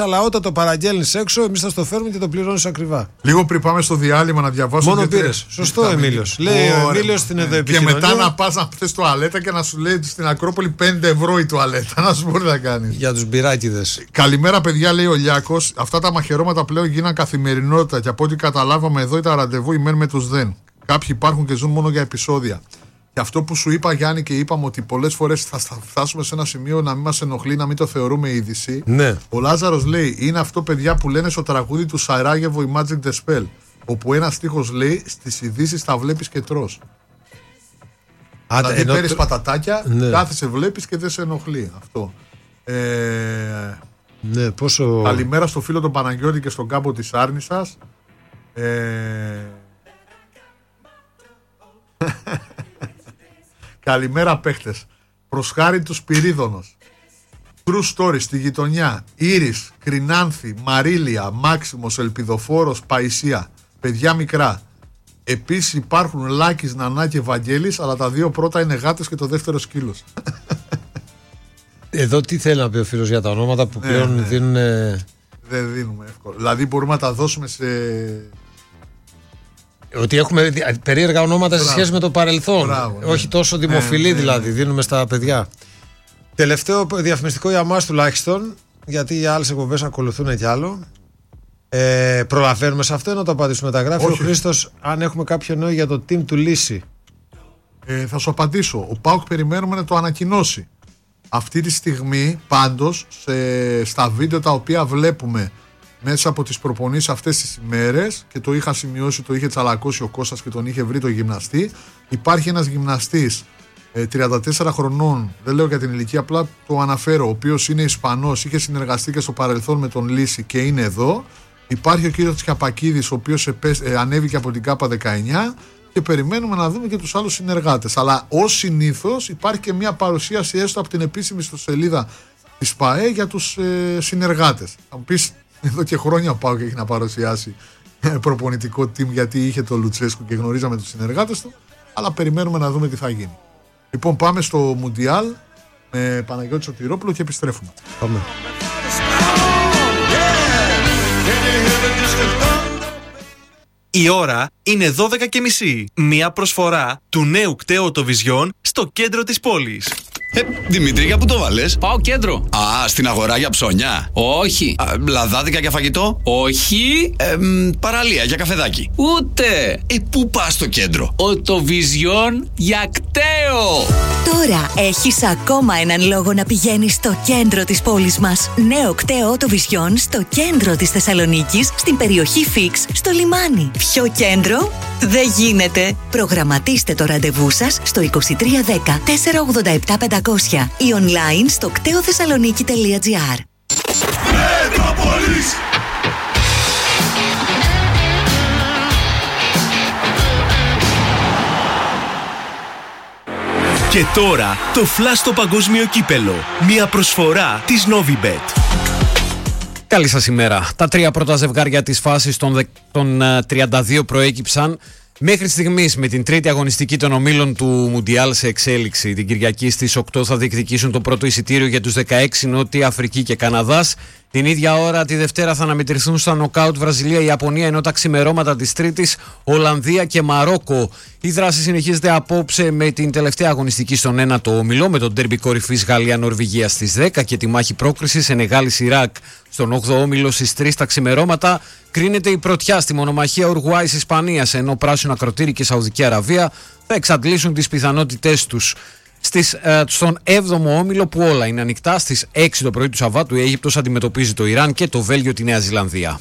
Αλλά όταν το παραγγέλνεις έξω, εμείς θα στο φέρουμε και το πληρώνεις ακριβά. Λίγο πριν πάμε στο διάλειμμα να διαβάσω. Μόνο πήρες. Σωστό, Εμίλιος. Λέει ο Εμίλιος στην επικοινωνία. Και μετά να πας να θες τουαλέτα και να σου λέει στην Ακρόπολη 5 ευρώ η τουαλέτα. Να σου μπορεί να κάνεις. Για τους μπυράκιδες. Καλημέρα, παιδιά, λέει ο Λιάκος. Αυτά τα μαχαιρώματα πλέον γίναν καθημερινότητα. Και από ό,τι καταλάβαμε, εδώ ήταν ραντεβού ημέν με τους δεν. Κάποιοι υπάρχουν και ζουν μόνο για επεισόδια. Και αυτό που σου είπα, Γιάννη, και είπαμε ότι πολλές φορές θα φτάσουμε σε ένα σημείο να μην μας ενοχλεί, να μην το θεωρούμε είδηση. Ναι. Ο Λάζαρος λέει: είναι αυτό, παιδιά, που λένε στο τραγούδι του Σαράγεβο η Magic the Spell. Όπου ένας στίχος λέει: στις ειδήσεις τα βλέπεις και τρως. Δηλαδή παίρνεις πατατάκια, ναι. Κάθεσαι, βλέπεις και δεν σε ενοχλεί. Αυτό. Ναι, πόσο... Καλημέρα στο φίλο τον Παναγιώτη και στον κάμπο της Άρνησας. Καλημέρα, παίχτες. Προς χάρη του Σπυρίδωνος. True story στη γειτονιά. Ήρης, Κρινάνθη, Μαρίλια, Μάξιμος, Ελπιδοφόρος, Παϊσία. Παιδιά μικρά. Επίσης υπάρχουν Λάκης, Νανά και Βαγγέλης, αλλά τα δύο πρώτα είναι γάτες και το δεύτερο σκύλος. Εδώ τι θέλει να πει ο φίλος για τα ονόματα που πλέον δίνουν. Δεν δίνουμε εύκολα. Δηλαδή μπορούμε να τα δώσουμε σε... Ότι έχουμε περίεργα ονόματα σε σχέση με το παρελθόν. Μπράβο, ναι. Όχι τόσο δημοφιλή δηλαδή, δίνουμε στα παιδιά. Τελευταίο διαφημιστικό για μας τουλάχιστον, γιατί οι άλλες εκπομπές ακολουθούν κι άλλο. Προλαβαίνουμε σε αυτό να το απαντήσουμε. Τα γράφει ο Χρήστος, αν έχουμε κάποιο νέο για το team του Λύση. Θα σου απαντήσω. Ο ΠΑΟΚ περιμένουμε να το ανακοινώσει. Αυτή τη στιγμή πάντως στα βίντεο τα οποία βλέπουμε μέσα από τις προπονήσεις αυτές τις ημέρες, και το είχα σημειώσει, το είχε τσαλακώσει ο Κώστας και τον είχε βρει το γυμναστή, υπάρχει ένας γυμναστής 34 χρονών, δεν λέω για την ηλικία, απλά το αναφέρω, ο οποίος είναι Ισπανός, είχε συνεργαστεί και στο παρελθόν με τον Λύση και είναι εδώ. Υπάρχει ο κύριος Τσιαπακίδης, ο οποίος ανέβηκε από την ΚΑΠΑ 19, και περιμένουμε να δούμε και τους άλλους συνεργάτες. Αλλά ως συνήθως υπάρχει και μια παρουσίαση έστω από την επίσημη ιστοσελίδα της ΠΑΕ για τους συνεργάτες. Θα μου πεις, εδώ και χρόνια πάω και έχει να παρουσιάσει προπονητικό team, γιατί είχε το Λουτσέσκου και γνωρίζαμε τους συνεργάτες του, αλλά περιμένουμε να δούμε τι θα γίνει. Λοιπόν, πάμε στο Μουντιάλ με Παναγιώτη Σωτηρόπουλο και επιστρέφουμε. Πάμε. Η ώρα είναι 12:30. Μια προσφορά του νέου κταίου Οτοβιζιόν στο κέντρο της πόλης. Δημητρή, για πού το βάλες? Πάω κέντρο. Α, στην αγορά για ψώνια. Όχι. Λαδάδικα για φαγητό. Όχι. Παραλία για καφεδάκι. Ούτε. Πού πας στο κέντρο? Οτοβιζιόν για κταίο. Τώρα έχεις ακόμα έναν λόγο να πηγαίνεις στο κέντρο της πόλης μας. Νέο κταίο Οτοβιζιόν στο κέντρο της Θεσσαλονίκης, στην περιοχή Φίξ, στο λιμάνι. Πιο κέντρο δεν γίνεται. Προγραμματίστε το ραντεβού σας στο 2310 487 500 ή online στο κτεοθεσσαλονίκη.gr. Μετρόπολης. Και τώρα το Flash στο παγκόσμιο κύπελο. Μια προσφορά της Novibet. Καλή σας ημέρα. Τα τρία πρώτα ζευγάρια της φάσης των 32 προέκυψαν μέχρι στιγμής, με την τρίτη αγωνιστική των ομίλων του Μουντιάλ σε εξέλιξη. Την Κυριακή στις 8 θα διεκδικήσουν το πρώτο εισιτήριο για τους 16 Νότια Αφρική και Καναδάς. Την ίδια ώρα τη Δευτέρα θα αναμετρηθούν στα νοκάουτ Βραζιλία-Ιαπωνία, ενώ τα ξημερώματα της Τρίτης Ολλανδία και Μαρόκο. Η δράση συνεχίζεται απόψε με την τελευταία αγωνιστική στον 1ο όμιλο, με τον ντέρμπι κορυφής Γαλλία-Νορβηγία στις 10 και τη μάχη πρόκρισης Σενεγάλης-Ιράκ στον 8ο όμιλο στις 3 τα ξημερώματα. Κρίνεται η πρωτιά στη μονομαχία Ουρουγουάης-Ισπανίας, ενώ Πράσινο Ακροτήρι και Σαουδική Αραβία θα εξαντλήσουν τις πιθανότητές τους. Στον 7ο όμιλο, που όλα είναι ανοιχτά, στις 6 το πρωί του Σαββάτου η Αίγυπτος αντιμετωπίζει το Ιράν και το Βέλγιο τη Νέα Ζηλανδία.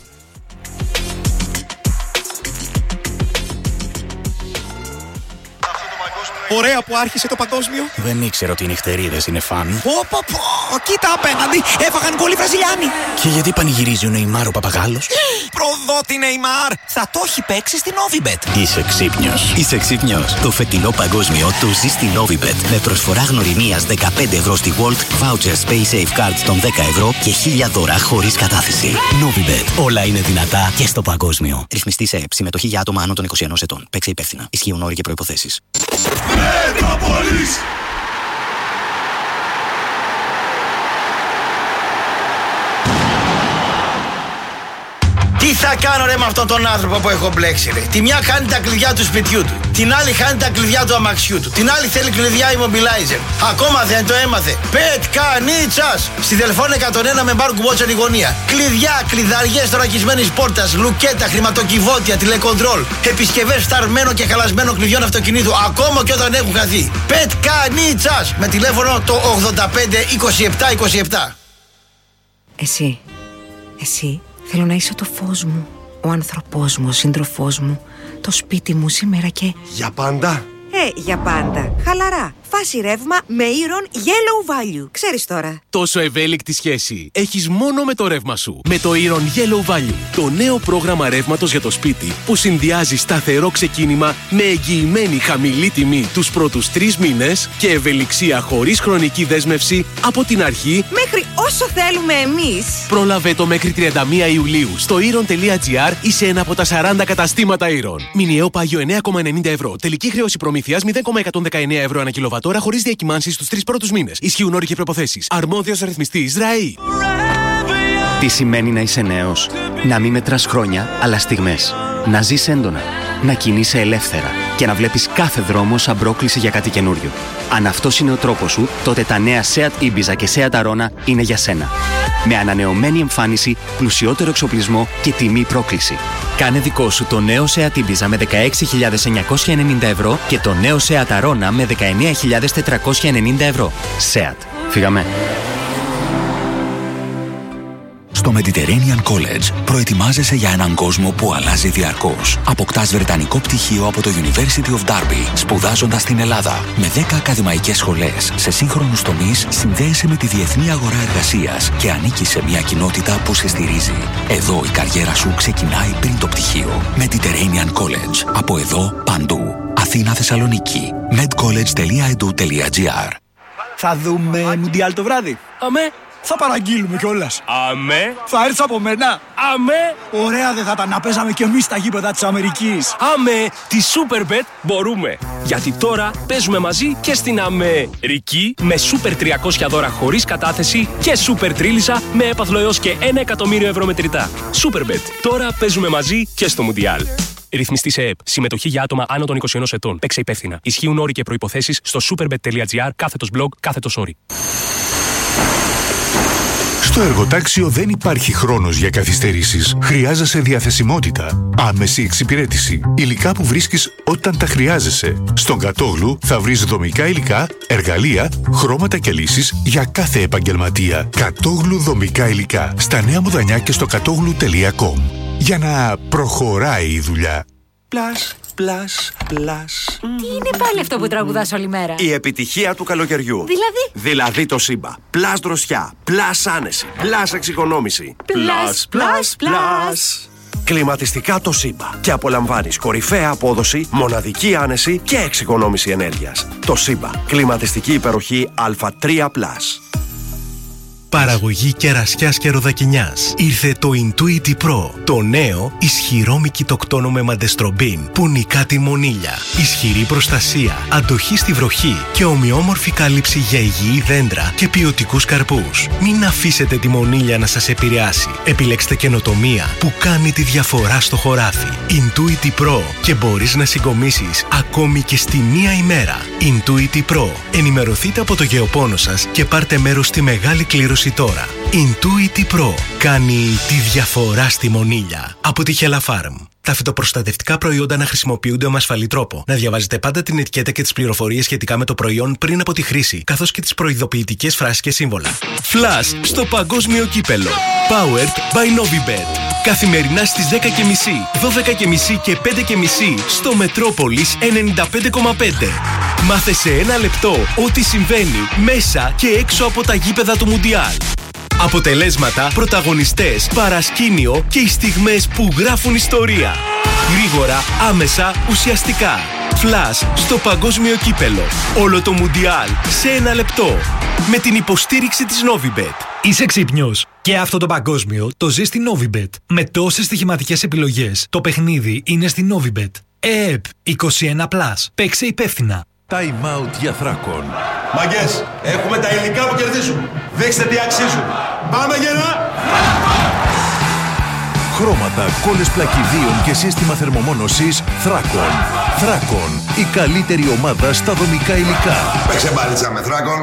Ωραία που άρχισε το παγκόσμιο. Δεν ήξερα ότι οι νυχτερίδες είναι φαν. Κοίτα απέναντι, έφαγαν γκολ οι Βραζιλιάνοι. Και γιατί πανηγυρίζει ο Νεϊμάρ ο Παπαγάλος? Προδότη Νεϊμάρ, θα το έχει παίξει στην Novibet. Είσαι ξύπνιος. Είσαι ξύπνιος. Το φετινό παγκόσμιο το ζει στην Novibet. Με προσφορά γνωριμίας 15 ευρώ στη Volt, voucher Space Safe Cards των 10 ευρώ και 1000 δώρα χωρίς κατάθεση. Novibet. Όλα είναι δυνατά και στο παγκόσμιο. Ρυθμιστή σε ΕΠ. Συμμετοχή για άτομα άνω των 21 ετών. Παίξε υπεύθυνα. Ισχύουν όροι και προϋποθέσεις. Μετρόπολης. Τι θα κάνω ρε με αυτόν τον άνθρωπο που έχω μπλέξει ρε. Τη μια χάνει τα κλειδιά του σπιτιού του. Την άλλη χάνει τα κλειδιά του αμαξιού του. Την άλλη θέλει κλειδιά immobilizer. Ακόμα δεν το έμαθε. Πετκανίτσας. Στη Δελφών 101 με μπάρκου μπότσερ η γωνία. Κλειδιά, κλειδαριές θωρακισμένης πόρτας, λουκέτα, χρηματοκιβώτια, τηλεκοντρόλ. Επισκευές φθαρμένο και χαλασμένο κλειδιών αυτοκινήτου. Ακόμα και όταν έχουν χαθεί. Πετκανίτσας. Με τηλέφωνο το 85 27 27. Εσύ, θέλω να είσαι το φως μου, ο άνθρωπός μου, ο σύντροφός μου, το σπίτι μου σήμερα και... Για πάντα. Για πάντα. Χαλαρά. Φάση ρεύμα με Iron Yellow Value. Ξέρεις τώρα. Τόσο ευέλικτη σχέση έχεις μόνο με το ρεύμα σου. Με το Iron Yellow Value. Το νέο πρόγραμμα ρεύματος για το σπίτι που συνδυάζει σταθερό ξεκίνημα με εγγυημένη χαμηλή τιμή τους πρώτους 3 μήνες και ευελιξία χωρίς χρονική δέσμευση από την αρχή μέχρι όσο θέλουμε εμείς. Πρόλαβε το μέχρι 31 Ιουλίου στο iron.gr ή σε ένα από τα 40 καταστήματα Iron. Μηνιαίο πάγιο 9,90 ευρώ. Τελική χρέωση προμήθειας 0,119 ευρώ ανά κιλοβατόρα χωρίς διακυμάνσεις στους 3 πρώτους μήνες. Ισχύουν όροι και προϋποθέσεις. Αρμόδιος ρυθμιστής ΡΑΗ. Τι σημαίνει να είσαι νέος? Να μην μετράς χρόνια, αλλά στιγμές. Να ζεις έντονα. Να κινείσαι ελεύθερα. Και να βλέπεις κάθε δρόμο σαν πρόκληση για κάτι καινούριο. Αν αυτός είναι ο τρόπος σου, τότε τα νέα Seat Ibiza και Seat Arona είναι για σένα. Με ανανεωμένη εμφάνιση, πλουσιότερο εξοπλισμό και τιμή πρόκληση. Κάνε δικό σου το νέο Seat Ibiza με 16.990 ευρώ και το νέο Seat Arona με 19.490 ευρώ. Seat. Φύγαμε. Στο Mediterranean College προετοιμάζεσαι για έναν κόσμο που αλλάζει διαρκώς. Αποκτάς βρετανικό πτυχίο από το University of Derby, σπουδάζοντας στην Ελλάδα. Με 10 ακαδημαϊκές σχολές σε σύγχρονους τομείς, συνδέεσαι με τη διεθνή αγορά εργασίας και ανήκεις σε μια κοινότητα που σε στηρίζει. Εδώ η καριέρα σου ξεκινάει πριν το πτυχίο. Mediterranean College. Από εδώ παντού. Αθήνα, Θεσσαλονίκη. medcollege.edu.gr. Θα δούμε Μουντιάλ το βράδυ. Αμέ. Θα παραγγείλουμε κιόλας. Αμέ. Θα έρθεις από μένα. Αμέ. Ωραία δεν θα ήταν να παίζαμε κι εμείς στα γήπεδα της Αμερικής. Αμέ. Τη Superbet μπορούμε. Γιατί τώρα παίζουμε μαζί και στην Αμερική με Super 300 δώρα χωρίς κατάθεση και Super Τρίλισσα με έπαθλο έως και 1 εκατομμύριο ευρώ μετρητά. Superbet. Τώρα παίζουμε μαζί και στο Μουντιάλ. Ρυθμιστή σε ΕΠ. Συμμετοχή για άτομα άνω των 21 ετών. Παίξε υπεύθυνα. Ισχύουν όροι και προϋποθέσεις στο superbet.gr/blog/όροι. Στο εργοτάξιο δεν υπάρχει χρόνος για καθυστερήσεις. Χρειάζεσαι διαθεσιμότητα, άμεση εξυπηρέτηση, υλικά που βρίσκεις όταν τα χρειάζεσαι. Στον Κατόγλου θα βρεις δομικά υλικά, εργαλεία, χρώματα και λύσεις για κάθε επαγγελματία. Κατόγλου δομικά υλικά. Στα Νέα Μουδανιά και στο κατόγλου.com. Για να προχωράει η δουλειά. Πλάς, πλάς, πλάς. Τι είναι πάλι αυτό που τραγουδάς όλη μέρα? Η επιτυχία του καλοκαιριού. Δηλαδή το Σύμπα. Πλάς δροσιά, πλάς άνεση, πλάς εξοικονόμηση. Πλάς, πλάς, πλάς. Κλιματιστικά το Σύμπα. Και απολαμβάνεις κορυφαία απόδοση, μοναδική άνεση και εξοικονόμηση ενέργειας. Το Σύμπα. Κλιματιστική υπεροχή Α3+. Παραγωγή κερασιάς και ροδακινιάς. Ήρθε το Intuity Pro, το νέο ισχυρό μυκητοκτόνο με μαντεστρομπίν που νικά τη μονήλια. Ισχυρή προστασία, αντοχή στη βροχή και ομοιόμορφη κάλυψη για υγιή δέντρα και ποιοτικούς καρπούς. Μην αφήσετε τη μονήλια να σας επηρεάσει. Επιλέξτε καινοτομία που κάνει τη διαφορά στο χωράφι. Intuity Pro και μπορείς να συγκομίσεις ακόμη και στη μία ημέρα. Intuity Pro. Ενημερωθείτε από το γεωπόνο σας και πάρτε μέρος στη μεγάλη κλήρωση τώρα. Intuity Pro κάνει τη διαφορά στη μονήλια. Από τη Hella Farm. Τα φυτοπροστατευτικά προϊόντα να χρησιμοποιούνται με ασφαλή τρόπο. Να διαβάζετε πάντα την ετικέτα και τις πληροφορίες σχετικά με το προϊόν πριν από τη χρήση, καθώς και τις προειδοποιητικές φράσεις και σύμβολα. Flash στο παγκόσμιο κύπελο. Powered by Novibet. Καθημερινά στις 10.30, 12.30 και 5.30 στο Μετρόπολης 95,5. Μάθε σε 1 λεπτό ό,τι συμβαίνει μέσα και έξω από τα γήπεδα του Μουντιάλ. Αποτελέσματα, πρωταγωνιστές, παρασκήνιο και οι στιγμές που γράφουν ιστορία. Γρήγορα, άμεσα, ουσιαστικά. Flash στο παγκόσμιο κύπελο. Όλο το Μουντιάλ σε 1 λεπτό. Με την υποστήριξη της Novibet. Είσαι ξύπνιος? Και αυτό το παγκόσμιο το ζει στη Novibet. Με τόσες στοιχηματικές επιλογές, το παιχνίδι είναι στη Novibet. ΕΕΠ 21+. Παίξε υπεύθυνα. Time out για Θράκων. Μαγκές, έχουμε τα υλικά που κερδίζουν. Δείξτε τι αξίζουν. Πάμε γερά! χρώματα, κόλλες πλακιδίων και σύστημα θερμομόνωσης Thracon. Thracon, η καλύτερη ομάδα στα δομικά υλικά. Παίξε μπαλίτσα με Thracon.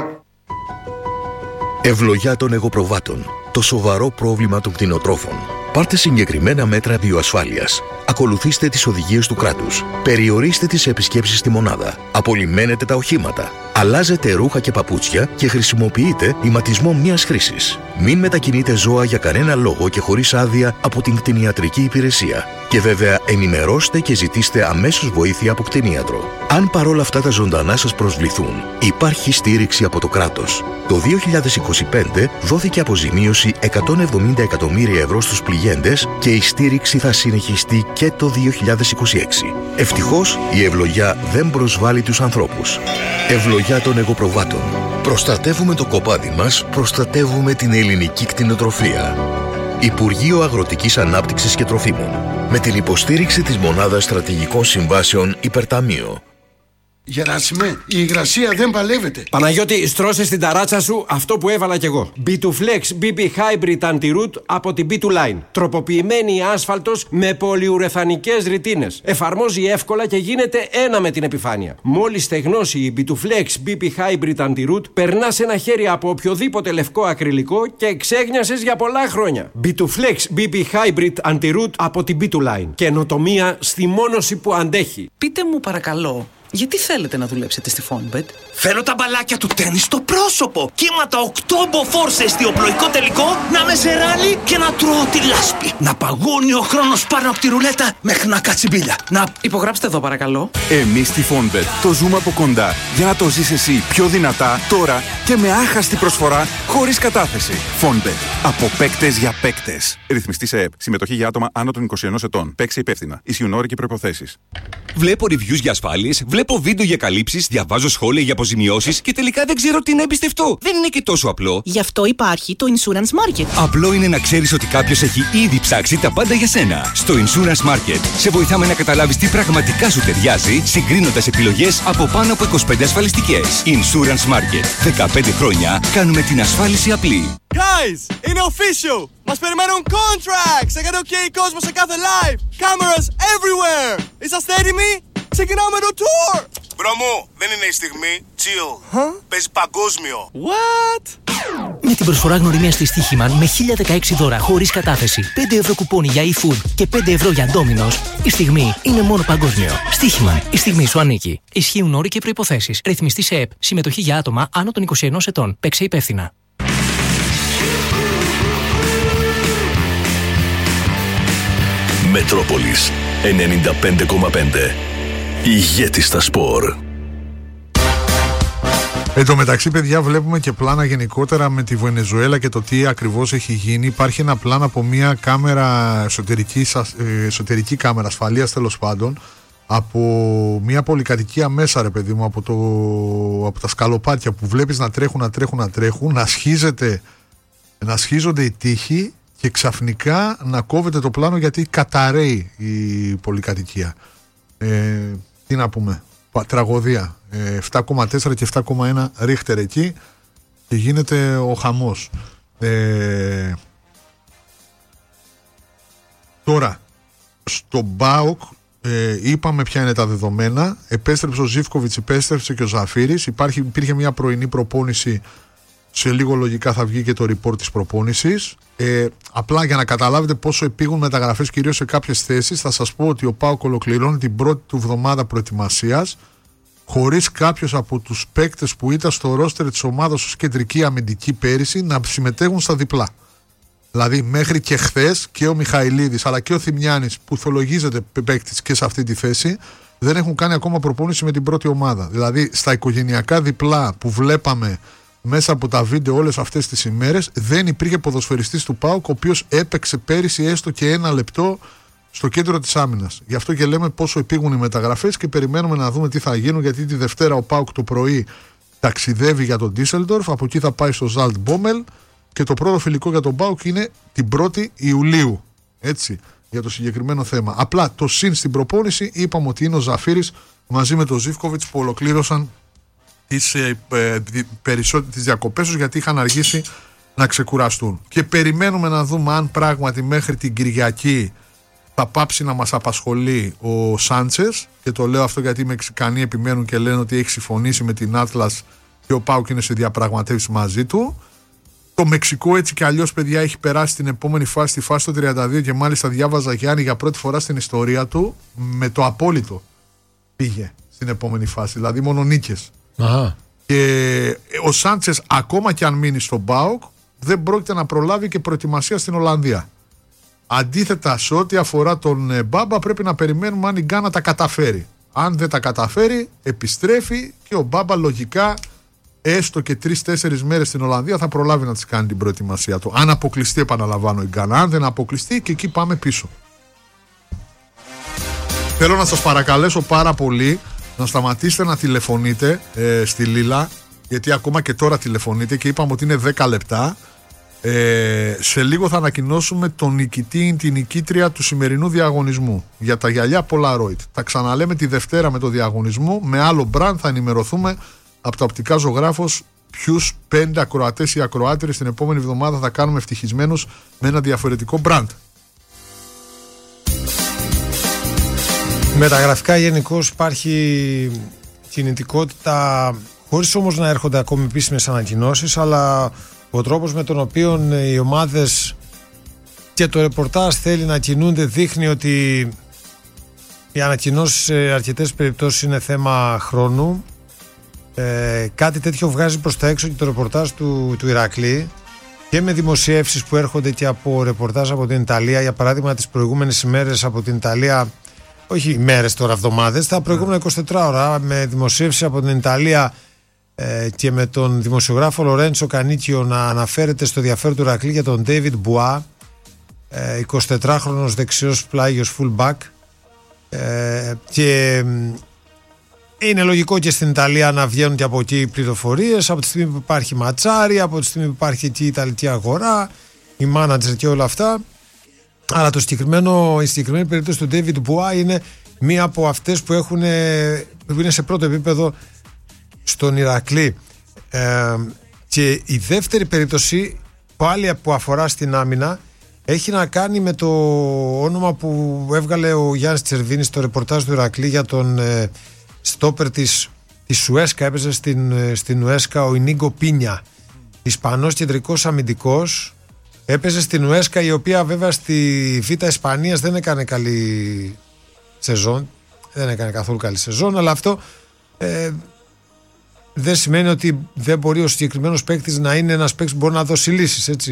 Ευλογιά των εγωπροβάτων. Το σοβαρό πρόβλημα των κτηνοτρόφων. Πάρτε συγκεκριμένα μέτρα βιοασφάλειας. Ακολουθήστε τις οδηγίες του κράτους. Περιορίστε τις επισκέψεις στη μονάδα. Απολυμμένετε τα οχήματα. Αλλάζετε ρούχα και παπούτσια και χρησιμοποιείτε ηματισμό μιας χρήσης. Μην μετακινείτε ζώα για κανένα λόγο και χωρίς άδεια από την κτηνιατρική υπηρεσία. Και βέβαια ενημερώστε και ζητήστε αμέσως βοήθεια από κτηνίατρο. Αν παρόλα αυτά τα ζωντανά σας προσβληθούν, υπάρχει στήριξη από το κράτος. Το 2025 δόθηκε αποζημίωση 170 εκατομμύρια ευρώ στους πληγέντες και η στήριξη θα συνεχιστεί και το 2026. Ευτυχώς η ευλογιά δεν προσβάλλει τους ανθρώπους. Ευλογιά των εγωπροβάτων. Προστατεύουμε το κοπάδι μας, προστατεύουμε την ελληνική κτηνοτροφία. Υπουργείο Αγροτικής Ανάπτυξης και Τροφίμων. Με την υποστήριξη της Μονάδας Στρατηγικών Συμβάσεων Υπερταμείο. Γεράσιμε, η υγρασία δεν παλεύεται. Παναγιώτη, στρώσε στην ταράτσα σου αυτό που έβαλα κι εγώ. B2Flex BB Hybrid Anti-Root από την B2Line. Τροποποιημένη άσφαλτος με πολυουρεθανικές ρητίνες. Εφαρμόζει εύκολα και γίνεται ένα με την επιφάνεια. Μόλις στεγνώσει η B2Flex BB Hybrid Anti-Root, περνάς ένα χέρι από οποιοδήποτε λευκό ακριλικό και ξέγνιασες για πολλά χρόνια. B2Flex BB Hybrid Anti-Root από την B2Line. Καινοτομία στη μόνωση που αντέχει. Πείτε μου παρακαλώ, γιατί θέλετε να δουλέψετε στη Fonbet? Θέλω τα μπαλάκια του τέννις στο πρόσωπο. Κύματα 8 μποφόρ σε εστιοπλοϊκό τελικό, να με σε ράλι και να τρώω τη λάσπη. Να παγώνει ο χρόνος πάνω από τη ρουλέτα μέχρι να κάτσει μπίλια. Να υπογράψτε εδώ παρακαλώ. Εμείς στη Fonbet το ζούμε από κοντά για να το ζεις εσύ πιο δυνατά τώρα και με άχαστη προσφορά χωρίς κατάθεση. Fonbet. Από παίκτες για παίκτες. Ρυθμιστή σε ΕΠ. Συμμετοχή για άτομα άνω των 21 ετών. Παίξε υπεύθυνα. Ισχύουν όροι και προϋποθέσεις. Βλέπω reviews για ασφάλειες, βλέπω βίντεο για καλύψεις, διαβάζω σχόλια για αποζημιώσεις και τελικά δεν ξέρω τι να εμπιστευτώ. Δεν είναι και τόσο απλό. Γι' αυτό υπάρχει το Insurance Market. Απλό είναι να ξέρεις ότι κάποιος έχει ήδη ψάξει τα πάντα για σένα. Στο Insurance Market σε βοηθάμε να καταλάβεις τι πραγματικά σου ταιριάζει, συγκρίνοντας επιλογές από πάνω από 25 ασφαλιστικές. Insurance Market. 15 χρόνια κάνουμε την ασφάλιση απλή. Guys, είναι official! Μας περιμένουν contracts! Έκανε OK κόσμο σε κάθε live! Cameras everywhere! Είσαστε έτοιμοι? Ξεκινάμε το tour! Μπρο μου, δεν είναι η στιγμή. Chill. Παίζει παγκόσμιο. What? Με την προσφορά γνωριμίας στη Στοίχημαν με 1016 δώρα χωρίς κατάθεση, 5 ευρώ κουπόνι για e-food και 5 ευρώ για Domino's, η στιγμή είναι μόνο παγκόσμιο. Στοίχημαν, η στιγμή σου ανήκει. Ισχύουν όροι και προϋποθέσεις. Ρυθμιστή σε ΕΠ. Συμμετοχή για άτομα άνω των 21 ετών. Παίξε υπεύθυνα. Μετρόπολης 95,5. Ηγέτη στα σπορ. Εν τω μεταξύ, παιδιά, βλέπουμε και πλάνα γενικότερα με τη Βενεζουέλα και το τι ακριβώς έχει γίνει. Υπάρχει ένα πλάνο από μια κάμερα εσωτερική κάμερα ασφαλείας, τέλος πάντων, από μια πολυκατοικία μέσα, ρε παιδί μου, από τα σκαλοπάτια που βλέπεις να τρέχουν, να σχίζονται οι τείχοι και ξαφνικά να κόβεται το πλάνο γιατί καταραίει η πολυκατοικία. Τι να πούμε, τραγωδία. 7,4 και 7,1 ρίχτερ εκεί και γίνεται ο χαμός. Τώρα, στο ΠΑΟΚ είπαμε ποια είναι τα δεδομένα. Επέστρεψε ο Ζίβκοβιτς, επέστρεψε και ο Ζαφύρης. Υπήρχε μια πρωινή προπόνηση. Σε λίγο λογικά θα βγει και το report της προπόνησης. Απλά για να καταλάβετε πόσο επήγουν μεταγραφές κυρίως σε κάποιες θέσεις, θα σας πω ότι ο ΠΑΟΚ ολοκληρώνει την πρώτη του εβδομάδα προετοιμασίας χωρίς κάποιος από τους παίκτες που ήταν στο ρόστερ της ομάδας ως κεντρική αμυντική πέρυσι να συμμετέχουν στα διπλά. Δηλαδή μέχρι και χθες και ο Μιχαηλίδης αλλά και ο Θημιάνης που θολογίζεται παίκτης και σε αυτή τη θέση δεν έχουν κάνει ακόμα προπόνηση με την πρώτη ομάδα. Δηλαδή στα οικογενειακά διπλά που βλέπαμε μέσα από τα βίντεο όλες αυτές τις ημέρες δεν υπήρχε ποδοσφαιριστής του ΠΑΟΚ ο οποίος έπαιξε πέρυσι έστω και ένα λεπτό στο κέντρο της άμυνας. Γι' αυτό και λέμε πόσο επήγουν οι μεταγραφές και περιμένουμε να δούμε τι θα γίνουν, γιατί τη Δευτέρα ο ΠΑΟΚ το πρωί ταξιδεύει για τον Ντίσελντορφ, από εκεί θα πάει στο Ζαλτ Μπόμελ και το πρώτο φιλικό για τον ΠΑΟΚ είναι την 1η Ιουλίου. Έτσι, για το συγκεκριμένο θέμα. Απλά το συν στην προπόνηση είπαμε ότι είναι ο Ζαφύρης μαζί με τον Ζίβκοβιτς που ολοκλήρωσαν τις διακοπές τους γιατί είχαν αργήσει να ξεκουραστούν. Και περιμένουμε να δούμε αν πράγματι μέχρι την Κυριακή θα πάψει να μας απασχολεί ο Σάντσες, και το λέω αυτό γιατί οι Μεξικανοί επιμένουν και λένε ότι έχει συμφωνήσει με την Άτλας και ο ΠΑΟΚ είναι σε διαπραγματεύσεις μαζί του. Το Μεξικό έτσι και αλλιώς, παιδιά, έχει περάσει την επόμενη φάση, τη φάση το 32, και μάλιστα διάβαζα, Γιάννη, για πρώτη φορά στην ιστορία του με το απόλυτο πήγε στην επόμενη φάση, δηλαδή μόνο νίκες. Και ο Σάντσες, ακόμα και αν μείνει στον ΠΑΟΚ, δεν πρόκειται να προλάβει και προετοιμασία στην Ολλανδία. Αντίθετα, σε ό,τι αφορά τον Μπάμπα, πρέπει να περιμένουμε αν η Γκάνα τα καταφέρει. Αν δεν τα καταφέρει, επιστρέφει και ο Μπάμπα λογικά έστω και 3-4 μέρες στην Ολλανδία θα προλάβει να της κάνει την προετοιμασία του. Αν αποκλειστεί, επαναλαμβάνω, η Γκάνα. Αν δεν αποκλειστεί, και εκεί πάμε πίσω. Θέλω να σας παρακαλέσω πάρα πολύ να σταματήσετε να τηλεφωνείτε στη Λίλα, γιατί ακόμα και τώρα τηλεφωνείτε και είπαμε ότι είναι 10 λεπτά. Σε λίγο θα ανακοινώσουμε τον νικητή ή την νικήτρια του σημερινού διαγωνισμού για τα γυαλιά Polaroid. Τα ξαναλέμε τη Δευτέρα με το διαγωνισμό, με άλλο brand θα ενημερωθούμε από τα οπτικά Ζωγράφος ποιους 5 ακροατές ή ακροάτριες την επόμενη εβδομάδα θα κάνουμε ευτυχισμένους με ένα διαφορετικό brand. Με τα γραφικά γενικώς υπάρχει κινητικότητα, χωρίς όμως να έρχονται ακόμη επίσημες ανακοινώσεις, αλλά ο τρόπος με τον οποίο οι ομάδες και το ρεπορτάζ θέλει να κινούνται δείχνει ότι οι ανακοινώσεις σε αρκετές περιπτώσεις είναι θέμα χρόνου. Κάτι τέτοιο βγάζει προς τα έξω και το ρεπορτάζ του Ηρακλή, και με δημοσιεύσεις που έρχονται και από ρεπορτάζ από την Ιταλία. Για παράδειγμα, τις προηγούμενες ημέρες από την Ιταλία, όχι ημέρες τώρα, εβδομάδες, τα προηγούμενα 24 ώρα, με δημοσίευση από την Ιταλία και με τον δημοσιογράφο Λορέντσο Κανίκιο να αναφέρεται στο ενδιαφέρον του Ηρακλή για τον David Μπουά, 24χρονος δεξιός πλάγιος fullback, και είναι λογικό και στην Ιταλία να βγαίνουν και από εκεί πληροφορίες από τη στιγμή που υπάρχει ματσάρι, από τη στιγμή που υπάρχει εκεί η Ιταλική αγορά, η μάνατζερ και όλα αυτά. Αλλά η συγκεκριμένη περίπτωση του David Μπουά είναι μία από αυτές που είναι σε πρώτο επίπεδο στον Ηρακλή. Και η δεύτερη περίπτωση, πάλι που αφορά στην άμυνα, έχει να κάνει με το όνομα που έβγαλε ο Γιάννης Τσερβίνης στο ρεπορτάζ του Ηρακλή για τον στόπερ της Ουέσκα. Έπαιζε στην Ουέσκα ο Ινίγκο Πίνια, Ισπανός κεντρικός αμυντικός. Έπαιζε στην Ουέσκα, η οποία βέβαια στη Β' Ισπανίας δεν έκανε καλή σεζόν. Δεν έκανε καθόλου καλή σεζόν, αλλά αυτό δεν σημαίνει ότι δεν μπορεί ο συγκεκριμένος παίκτης να είναι ένας παίκτης που μπορεί να δώσει λύσεις, έτσι.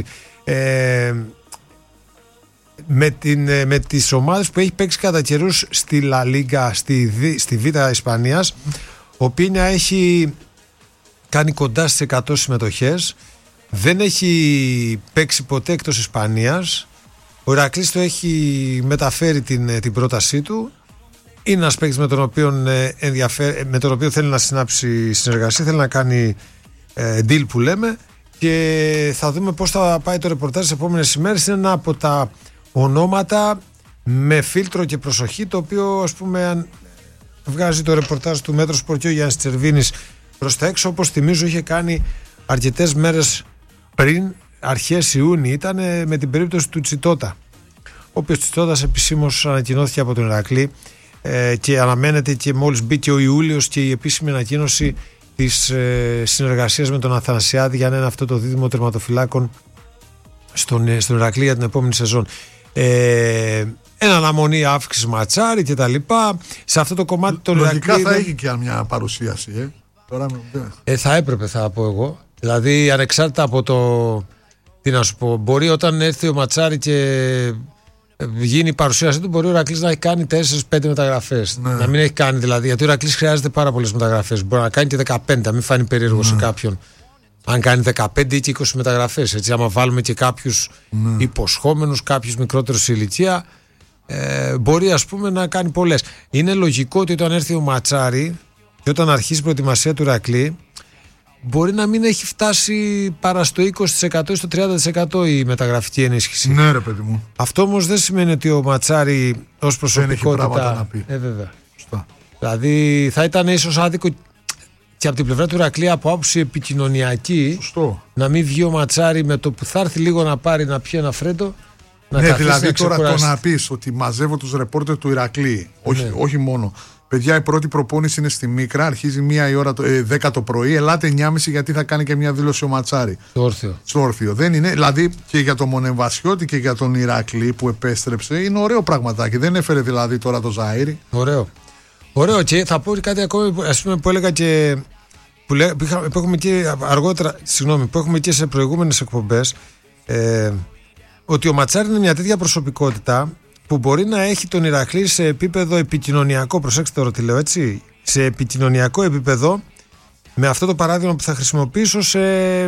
Με τις ομάδες που έχει παίξει κατά καιρούς στη Λα Λίγκα, στη Β' Ισπανίας, ο Πίνια έχει κάνει κοντά στις 100 συμμετοχές, δεν έχει παίξει ποτέ εκτός Ισπανίας. Ο Ηρακλής το έχει μεταφέρει την πρότασή του. Είναι ένας παίκτης με τον οποίο θέλει να συνάψει συνεργασία, θέλει να κάνει deal που λέμε, και θα δούμε πώς θα πάει το ρεπορτάζ τις επόμενες ημέρες. Είναι ένα από τα ονόματα με φίλτρο και προσοχή, το οποίο, ας πούμε, βγάζει το ρεπορτάζ του Μέτρο Σπορ και ο Γιάννης Τσερβίνης προς τα έξω. Όπως θυμίζω, είχε κάνει αρκετές μέρες πριν, αρχές Ιούνιου ήταν, με την περίπτωση του Τσιτότα, ο οποίος Τσιτότας επισήμως ανακοινώθηκε από τον Ηρακλή, και αναμένεται και μόλις μπήκε ο Ιούλιος και η επίσημη ανακοίνωση της συνεργασίας με τον Αθανασιάδη για να είναι αυτό το δίδυμο τερματοφυλάκων στον Ηρακλή για την επόμενη σεζόν. Εν αναμονή αύξηση ματσάρι και τα λοιπά. Σε αυτό το κομμάτι το λογικά θα έχει και μια παρουσίαση. Τώρα θα έπρεπε, θα πω εγώ. Δηλαδή, ανεξάρτητα από το. Τι να σου πω, μπορεί όταν έρθει ο ματσάρι και γίνει η παρουσίαση του, μπορεί ο Ηρακλής να έχει κάνει 4-5 μεταγραφές. Ναι. Να μην έχει κάνει δηλαδή. Γιατί ο Ηρακλής χρειάζεται πάρα πολλές μεταγραφές. Μπορεί να κάνει και 15, να μην φάνει περίεργο σε κάποιον. Αν κάνει 15 ή και 20 μεταγραφές. Έτσι, άμα βάλουμε και κάποιους υποσχόμενους, κάποιους μικρότερους σε ηλικία, μπορεί, ας πούμε, να κάνει πολλές. Είναι λογικό ότι όταν έρθει ο ματσάρι και όταν αρχίσει η προετοιμασία του Ηρακλή, μπορεί να μην έχει φτάσει παρά στο 20% ή στο 30% η μεταγραφική ενίσχυση. Ναι, ρε παιδί μου. Αυτό όμως δεν σημαίνει ότι ο ματσάρι ως προσωπικότητα. Δεν έχει πράγματα να πει. Βέβαια. Δηλαδή θα ήταν ίσως άδικο και από την πλευρά του Ηρακλή από άποψη επικοινωνιακή. Σωστό. Να μην βγει ο Ματσάρη με το που θα έρθει λίγο να πάρει να πιει ένα φρέντο. Ναι, δηλαδή τώρα το να πεις ότι μαζεύω τους ρεπόρτερ του Ηρακλή, όχι μόνο. Παιδιά, η πρώτη προπόνηση είναι στη Μίκρα, αρχίζει 10 το πρωί. Ελάτε 9.30 γιατί θα κάνει και μια δήλωση ο Ματσάρη. Στο όρθιο. Δεν είναι, δηλαδή και για τον Μονεμβασιώτη και για τον Ηρακλή που επέστρεψε, είναι ωραίο πραγματάκι. Δεν έφερε δηλαδή τώρα το Ζαΐρι. Ωραίο, και θα πω κάτι ακόμη που έλεγα και. Που έχουμε και αργότερα, που έχουμε και σε προηγούμενες εκπομπές. Ότι ο Ματσάρη είναι μια τέτοια προσωπικότητα που μπορεί να έχει τον Ηρακλή σε επίπεδο επικοινωνιακό. Προσέξτε τώρα τι λέω, έτσι. Σε επικοινωνιακό επίπεδο, με αυτό το παράδειγμα που θα χρησιμοποιήσω σε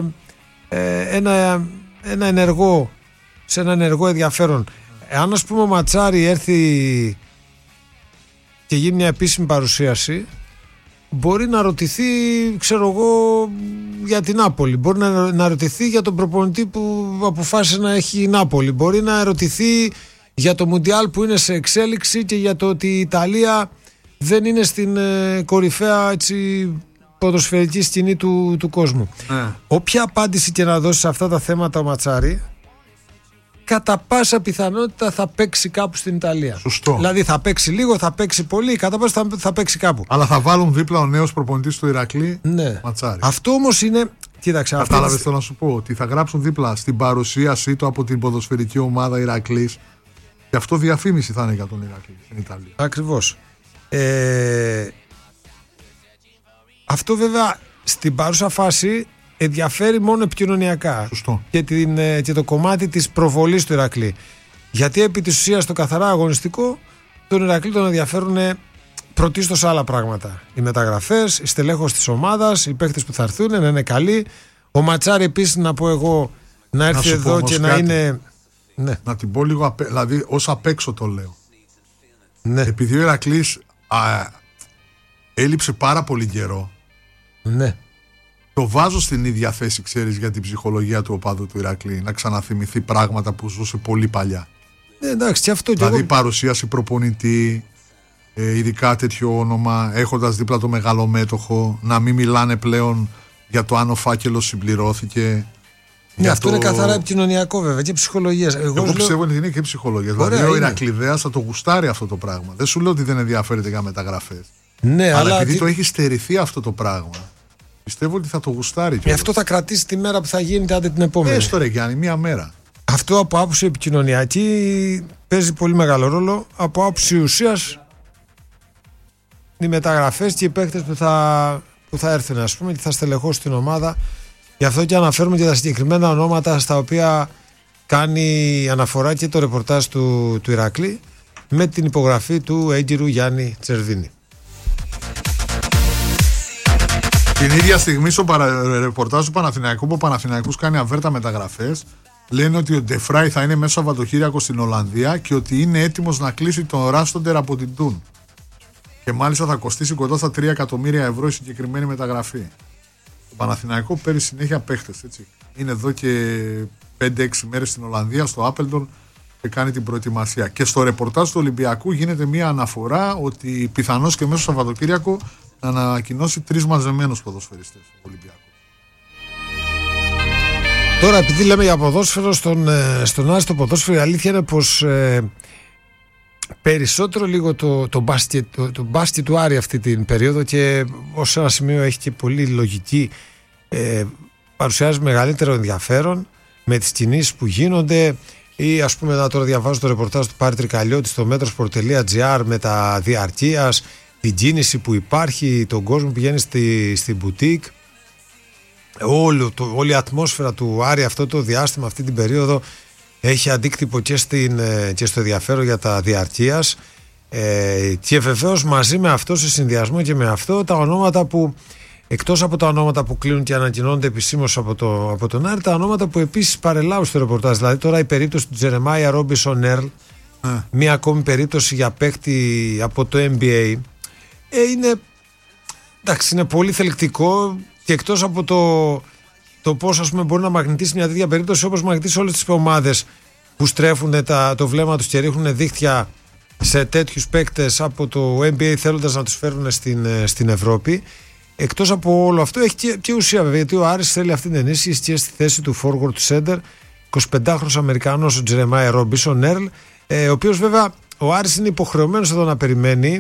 ένα ενεργό ενδιαφέρον. Αν ας πούμε ο Ματσάρη έρθει και γίνει μια επίσημη παρουσίαση, μπορεί να ρωτηθεί, ξέρω εγώ, για την Νάπολη. Μπορεί να ρωτηθεί για τον προπονητή που αποφάσισε να έχει η Νάπολη. Μπορεί να ρωτηθεί για το Μουντιάλ που είναι σε εξέλιξη και για το ότι η Ιταλία δεν είναι στην κορυφαία, έτσι, ποδοσφαιρική σκηνή του κόσμου. Όποια απάντηση και να δώσει σε αυτά τα θέματα ο Ματσάρη, κατά πάσα πιθανότητα θα παίξει κάπου στην Ιταλία. Σωστό. Δηλαδή θα παίξει λίγο, θα παίξει πολύ, κατά πάσα θα παίξει κάπου. Αλλά θα βάλουν δίπλα ο νέος προπονητής του Ηρακλή, ναι. Ματσάρη. Αυτό όμως είναι. Κοίταξε. Κατάλαβες το να σου πω, ότι θα γράψουν δίπλα στην παρουσίασή του από την ποδοσφαιρική ομάδα Ηρακλής. Και αυτό διαφήμιση θα είναι για τον Ηρακλή στην Ιταλία. Ακριβώς. Αυτό βέβαια στην παρούσα φάση ενδιαφέρει μόνο επικοινωνιακά. Σωστό. Και το κομμάτι της προβολής του Ηρακλή. Γιατί επί της ουσίας το καθαρά αγωνιστικό τον Ηρακλή τον ενδιαφέρουν πρωτίστως άλλα πράγματα. Οι μεταγραφές, η στελέχωση της ομάδας, οι παίκτες που θα έρθουν να είναι καλοί. Ο Ματσάρη επίσης, να πω εγώ, να έρθει εδώ και να είναι. Ναι. Να την πω λίγο, δηλαδή ως απ' έξω το λέω. Ναι. Επειδή ο Ηρακλής έλειψε πάρα πολύ καιρό. Ναι. Το βάζω στην ίδια θέση, ξέρεις, για την ψυχολογία του οπαδού του Ηρακλή. Να ξαναθυμηθεί πράγματα που ζούσε πολύ παλιά. Εντάξει, και αυτό. Δηλαδή παρουσίαση προπονητή, ειδικά τέτοιο όνομα, έχοντας δίπλα το μεγαλομέτωχο, να μην μιλάνε πλέον για το αν ο φάκελος συμπληρώθηκε. Ναι, αυτό είναι καθαρά επικοινωνιακό βέβαια και ψυχολογία. Εγώ πιστεύω ότι είναι και ψυχολογία. Δηλαδή ο Ηρακλειδέας θα το γουστάρει αυτό το πράγμα. Δεν σου λέω ότι δεν ενδιαφέρεται για μεταγραφές. Ναι, αλλά επειδή το έχει στερηθεί αυτό το πράγμα, πιστεύω ότι θα το γουστάρει. Αυτό θα κρατήσει τη μέρα που θα γίνει, άντε την επόμενη. Έστω ρε Γιάννη, μία μέρα. Αυτό από άποψη επικοινωνιακή παίζει πολύ μεγάλο ρόλο. Από άποψη ουσίας, οι μεταγραφές και οι παίκτες που θα έρθουν, ας πούμε, και θα στελεχώσει την ομάδα. Γι' αυτό και αναφέρουμε και τα συγκεκριμένα ονόματα στα οποία κάνει αναφορά και το ρεπορτάζ του Ηρακλή με την υπογραφή του έγκυρου Γιάννη Τσερβίνη. Την ίδια στιγμή στο ρεπορτάζ του Παναθηναϊκού, που ο Παναθηναϊκός κάνει αβέρτα μεταγραφές, λένε ότι ο Ντεφράι θα είναι μέσα Σαββατοκύριακο στην Ολλανδία και ότι είναι έτοιμος να κλείσει τον Ράστοντερ από την Τουν. Και μάλιστα θα κοστίσει κοντά στα 3 εκατομμύρια ευρώ η συγκεκριμένη μεταγραφή. Το Παναθηναϊκό παίρνει συνέχεια παίχτες, έτσι. Είναι εδώ και 5-6 μέρες στην Ολλανδία, στο Άπελντον, και κάνει την προετοιμασία. Και στο ρεπορτάζ του Ολυμπιακού γίνεται μια αναφορά ότι πιθανώς και μέσα στο Σαββατοκύριακο να ανακοινώσει 3 μαζεμένους ποδοσφαιριστές του Ολυμπιακού. Τώρα, επειδή λέμε για ποδόσφαιρο, στον Άρη το ποδόσφαιρο, η αλήθεια είναι πως περισσότερο λίγο το μπάσκετ του Άρη αυτή την περίοδο, και ως ένα σημείο έχει και πολύ λογική, παρουσιάζει μεγαλύτερο ενδιαφέρον με τις κινήσεις που γίνονται, ή ας πούμε να τώρα διαβάζω το ρεπορτάζ του Πάρη Τρικαλιώτη στο metrosport.gr με τα διαρκείας, την κίνηση που υπάρχει, τον κόσμο που πηγαίνει στην μπουτίκ, όλη η ατμόσφαιρα του Άρη αυτό το διάστημα, αυτή την περίοδο, έχει αντίκτυπο και στο ενδιαφέρον για τα διαρκείας, και βεβαίως μαζί με αυτό, σε συνδυασμό και με αυτό, τα ονόματα που, εκτός από τα ονόματα που κλείνουν και ανακοινώνονται επισήμως από τον Άρη, τα ονόματα που επίσης παρελάβουν στο ρεπορτάζ. Δηλαδή τώρα η περίπτωση του Τζερεμάια Ρόμπινσον Ερλ, μία ακόμη περίπτωση για παίκτη από το NBA, είναι πολύ θελκτικό, και εκτός από το πώς, ας πούμε, μπορεί να μαγνητήσει μια τέτοια περίπτωση, όπως μαγνητήσει όλες τις ομάδες που στρέφουν το βλέμμα τους και ρίχνουν δίχτυα σε τέτοιους παίκτες από το NBA θέλοντας να τους φέρουν στην Ευρώπη, εκτός από όλο αυτό έχει και ουσία βέβαια, γιατί ο Άρης θέλει αυτή την ενίσχυση και στη θέση του forward center 25χρονος Αμερικανός ο Τζερεμάι Ρόμπινσον Έρλ, ο οποίος βέβαια ο Άρης είναι υποχρεωμένος εδώ να περιμένει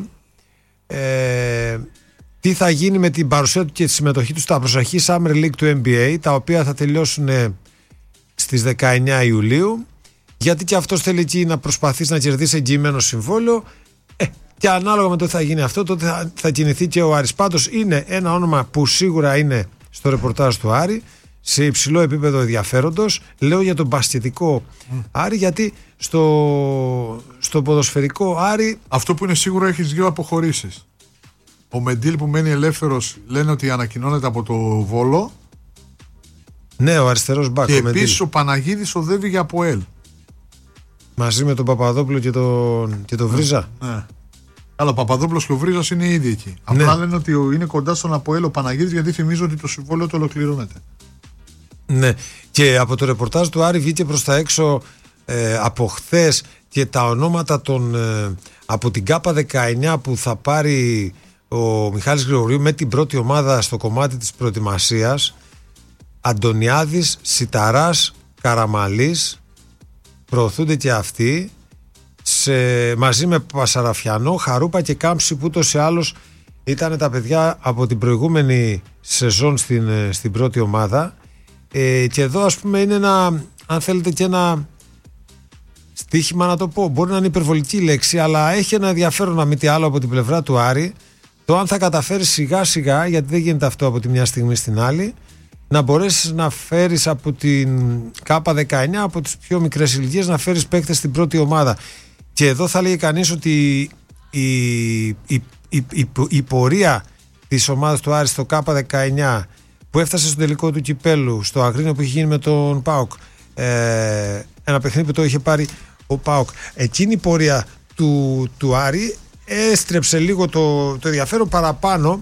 τι θα γίνει με την παρουσία του και τη συμμετοχή του στα προσεχή Summer League του NBA, τα οποία θα τελειώσουν στις 19 Ιουλίου, γιατί και αυτός θέλει εκεί να προσπαθήσει να κερδίσει εγγυημένο συμβόλαιο, και ανάλογα με το τι θα γίνει αυτό, τότε θα κινηθεί και ο Άρης. Πάντως είναι ένα όνομα που σίγουρα είναι στο ρεπορτάζ του Άρη, σε υψηλό επίπεδο ενδιαφέροντος. Λέω για τον μπασκετικό Άρη, γιατί στο ποδοσφαιρικό Άρη, αυτό που είναι σίγουρο, έχεις δύο αποχωρήσεις. Ο Μεντίλ που μένει ελεύθερος, λένε ότι ανακοινώνεται από το Βόλο. Ναι, ο αριστερός μπακ. Και επίσης ο Παναγίδης οδεύει για ΑΠΟΕΛ. Μαζί με τον Παπαδόπουλο και τον Βρίζα. Ναι. Αλλά ο Παπαδόπουλος και ο Βρίζας είναι ήδη εκεί. Απλά λένε ότι είναι κοντά στον ΑΠΟΕΛ ο Παναγίδης, γιατί θυμίζω ότι το συμβόλαιο το ολοκληρώνεται. Ναι. Και από το ρεπορτάζ του Άρη βγήκε προς τα έξω από χθες και τα ονόματα από την ΚΑΠΑ 19 που θα πάρει ο Μιχάλης Γρηγορίου με την πρώτη ομάδα στο κομμάτι της προετοιμασίας. Αντωνιάδης, Σιταράς, Καραμαλής, προωθούνται και αυτοί μαζί με Πασαραφιανό, Χαρούπα και Κάμψη, που ούτως ή άλλως ήταν τα παιδιά από την προηγούμενη σεζόν στην πρώτη ομάδα. Και εδώ ας πούμε είναι ένα, αν θέλετε, και ένα στοίχημα, να το πω, μπορεί να είναι υπερβολική λέξη, αλλά έχει ένα ενδιαφέρον, να μην τι άλλο, από την πλευρά του Άρη, το αν θα καταφέρει σιγά σιγά, γιατί δεν γίνεται αυτό από τη μια στιγμή στην άλλη, να μπορέσεις να φέρεις από την ΚΑΠΑ 19, από τις πιο μικρές ηλικίες, να φέρεις παίκτες στην πρώτη ομάδα. Και εδώ θα λέγει κανείς ότι η πορεία της ομάδας του Άρη στο ΚΑΠΑ 19, που έφτασε στο τελικό του κυπέλου, στο Αγρίνιο που είχε γίνει με τον ΠΑΟΚ, ένα παιχνίδι που το είχε πάρει ο ΠΑΟΚ, εκείνη η πορεία του Άρη έστρεψε λίγο το ενδιαφέρον παραπάνω,